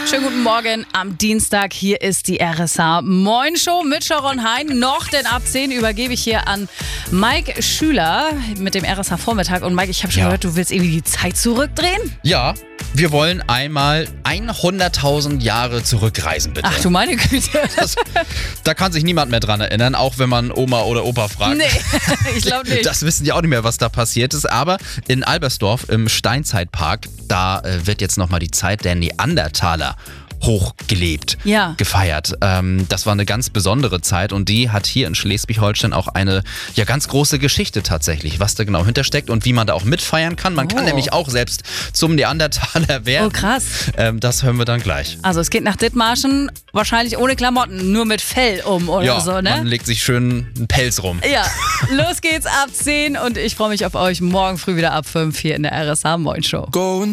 Schönen guten Morgen am Dienstag. Hier ist die RSH Moin Show mit Sharon Hein. Noch, denn ab 10 übergebe ich hier an Mike Schüler mit dem RSH Vormittag. Und Mike, ich habe schon gehört, du willst irgendwie die Zeit zurückdrehen? Ja, wir wollen einmal 100.000 Jahre zurückreisen, bitte. Ach du meine Güte. Da kann sich niemand mehr dran erinnern, auch wenn man Oma oder Opa fragt. Nee, ich glaube nicht. Das wissen die auch nicht mehr, was da passiert ist. Aber in Albersdorf im Steinzeitpark, da wird jetzt nochmal die Zeit der Neandertaler hochgelebt, gefeiert. Das war eine ganz besondere Zeit und die hat hier in Schleswig-Holstein auch eine ganz große Geschichte tatsächlich, was da genau hintersteckt und wie man da auch mitfeiern kann. Man kann nämlich auch selbst zum Neandertaler werden. Oh, krass. Das hören wir dann gleich. Also es geht nach Dithmarschen, wahrscheinlich ohne Klamotten, nur mit Fell oder so, ne? Man legt sich schön einen Pelz rum. Ja, los geht's ab 10 und ich freue mich auf euch morgen früh wieder ab 5 hier in der RSH Moin Show.